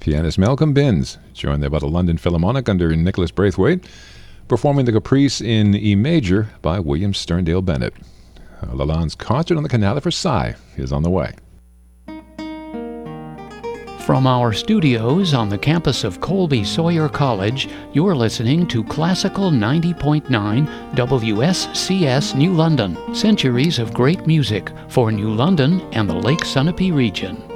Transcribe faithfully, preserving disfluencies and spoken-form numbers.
Pianist Malcolm Binns, joined there by the London Philharmonic under Nicholas Braithwaite, performing the Caprice in E major by William Sterndale Bennett. Uh, Lalonde's concert on the Canale Versailles is on the way. From our studios on the campus of Colby Sawyer College, you're listening to Classical ninety point nine W S C S New London, centuries of great music for New London and the Lake Sunapee region.